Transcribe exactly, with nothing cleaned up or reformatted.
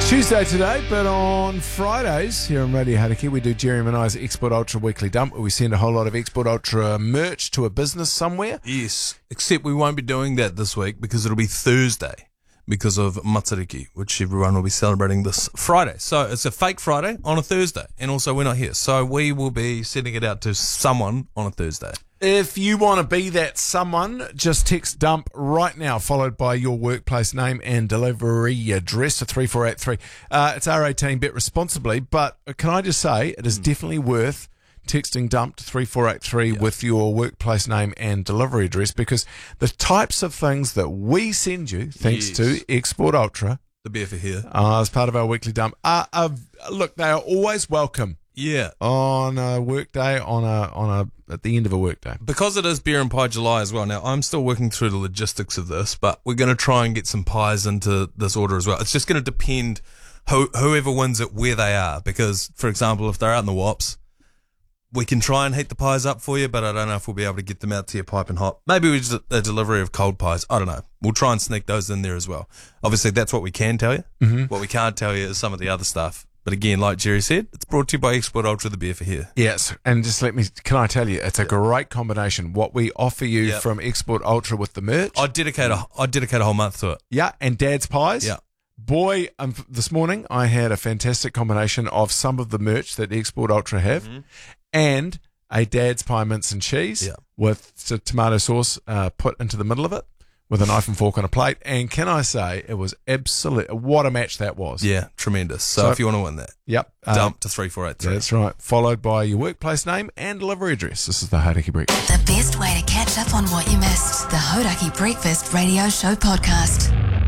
Tuesday today, but on Fridays here on Radio Hauraki, we do Jerry and I's Export Ultra Weekly Dump, where we send a whole lot of Export Ultra merch to a business somewhere. Yes, except we won't be doing that this week because it'll be Thursday because of Matariki, which everyone will be celebrating this Friday. So it's a fake Friday on a Thursday, and also we're not here. So we will be sending it out to someone on a Thursday. If you want to be that someone, just text DUMP right now, followed by your workplace name and delivery address to three four eight three. Uh, it's R eighteen, bet responsibly, but can I just say, it is mm. definitely worth texting DUMP to three four eight three yep. with your workplace name and delivery address, because the types of things that we send you, thanks yes. to Export Ultra, the B F here, uh, as part of our weekly dump, are, are, look, they are always welcome. Yeah, on a work day, on a on a at the end of a work day, because it is Beer and Pie July as well. Now I'm still working through the logistics of this, but we're going to try and get some pies into this order as well. It's just going to depend who whoever wins it where they are, because for example, if they're out in the Wops, we can try and heat the pies up for you, but I don't know if we'll be able to get them out to your piping hot. Maybe we just a delivery of cold pies. I don't know. We'll try and sneak those in there as well. Obviously, that's what we can tell you. Mm-hmm. What we can't tell you is some of the other stuff. But again, like Jerry said, it's brought to you by Export Ultra, the beer for here. Yes, and just let me, can I tell you, it's a yep. great combination. What we offer you yep. from Export Ultra with the merch. I dedicate a, I dedicate a whole month to it. Yeah, and Dad's Pies. Yeah. Boy, um, this morning I had a fantastic combination of some of the merch that Export Ultra have mm-hmm. and a Dad's Pie mince and cheese yeah. with t- tomato sauce uh, put into the middle of it, with a knife and fork on a plate. And can I say, it was absolute, what a match that was. Yeah, tremendous. So, so if you want to win that, yep, dump uh, to three four eight three. That's right. Followed by your workplace name and delivery address. This is the Hauraki Breakfast. The best way to catch up on what you missed. The Hauraki Breakfast Radio Show podcast.